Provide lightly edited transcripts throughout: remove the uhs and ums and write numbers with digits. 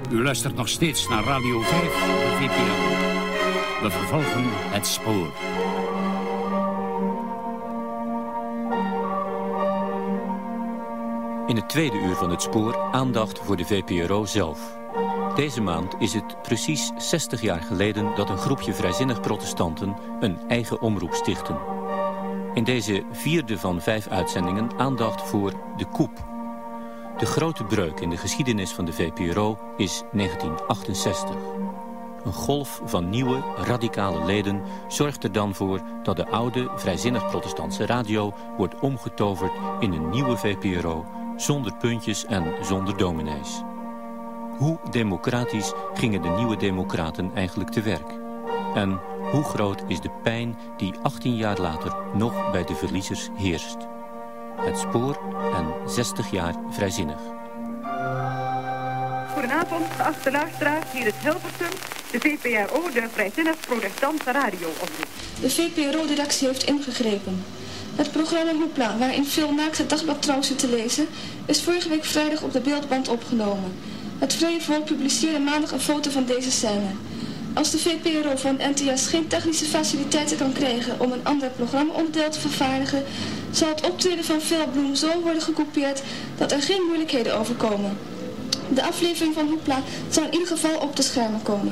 U luistert nog steeds naar Radio 5, de VPRO. We vervolgen het spoor. In het tweede uur van het spoor aandacht voor de VPRO zelf. Deze maand is het precies 60 jaar geleden dat een groepje vrijzinnig protestanten een eigen omroep stichtten. In deze 4e van 5 uitzendingen aandacht voor de coup. De grote breuk in de geschiedenis van de VPRO is 1968. Een golf van nieuwe, radicale leden zorgt er dan voor dat de oude, vrijzinnig protestantse radio wordt omgetoverd in een nieuwe VPRO, zonder puntjes en zonder dominees. Hoe democratisch gingen de nieuwe democraten eigenlijk te werk? En hoe groot is de pijn die 18 jaar later nog bij de verliezers heerst? Het spoor en 60 jaar vrijzinnig. Goedenavond, geachte luisteraars, hier is Hilversum, de VPRO, de vrijzinnig protestantse radioomroep. De VPRO-redactie heeft ingegrepen. Het programma Hoepla, waarin veel naakt het dagblad Trouw zit te lezen, is vorige week vrijdag op de beeldband opgenomen. Het Vrije Volk publiceerde maandag een foto van deze scène. Als de VPRO van NTS geen technische faciliteiten kan krijgen om een ander programmaonderdeel te vervaardigen, zal het optreden van Phil Bloem zo worden gekoupeerd dat er geen moeilijkheden overkomen. De aflevering van Hoepla zal in ieder geval op de schermen komen.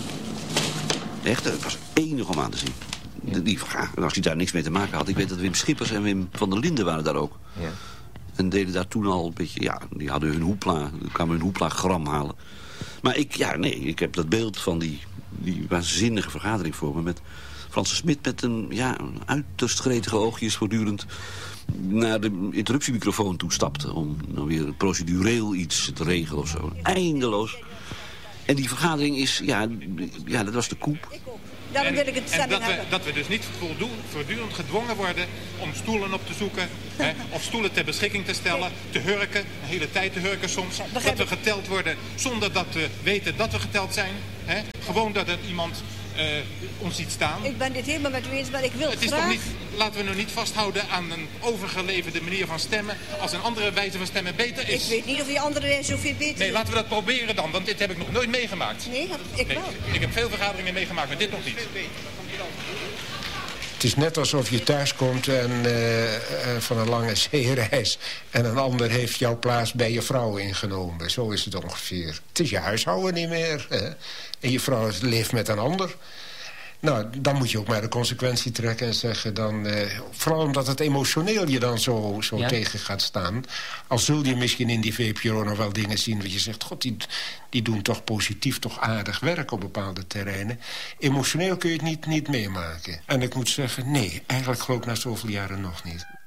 Echt, het was enig om aan te zien. En als hij daar niks mee te maken had. Ik weet dat Wim Schippers en Wim van der Linden waren daar ook. Ja. En deden daar toen al een beetje, ja, die hadden hun Hoepla, kwamen hun Hoepla-gram halen. Maar ik heb dat beeld van die waanzinnige vergadering voor me met Franse Smit met een uiterst gretige oogjes voortdurend naar de interruptiemicrofoon toe stapte om dan weer procedureel iets te regelen of zo. Eindeloos. En die vergadering is, dat was de coup. Daarom wil ik het dat we dus niet voortdurend gedwongen worden om stoelen op te zoeken. Of stoelen ter beschikking te stellen, te hurken, een hele tijd te hurken soms. Dat we geteld worden zonder dat we weten dat we geteld zijn. Gewoon dat er iemand ons ziet staan. Ik ben dit helemaal met u eens, maar ik wil het is graag... toch niet, laten we nu niet vasthouden aan een overgeleverde manier van stemmen als een andere wijze van stemmen beter is. Ik weet niet of die andere wijze zoveel beter is. Nee, laten we dat proberen dan, want dit heb ik nog nooit meegemaakt. Nee, ik wel. Ik heb veel vergaderingen meegemaakt, maar dit nog niet. Het is net alsof je thuis komt van een lange zeereis en een ander heeft jouw plaats bij je vrouw ingenomen. Zo is het ongeveer. Het is je huishouden niet meer. En je vrouw leeft met een ander. Nou, dan moet je ook maar de consequentie trekken en zeggen dan... vooral omdat het emotioneel je dan zo tegen gaat staan... al zul je misschien in die VPRO nog wel dingen zien... wat je zegt, god, die doen toch positief, toch aardig werk op bepaalde terreinen. Emotioneel kun je het niet meemaken. En ik moet zeggen, nee, eigenlijk geloof ik na zoveel jaren nog niet.